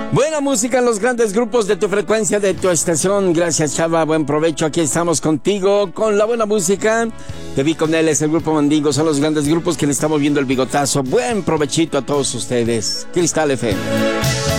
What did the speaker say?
Buena música en los grandes grupos de tu frecuencia, de tu estación. Gracias, Chava. Buen provecho. Aquí estamos contigo con la buena música. Te vi con él, es el grupo Mandingo. Son los grandes grupos que le estamos viendo el bigotazo. Buen provechito a todos ustedes. Cristal FM.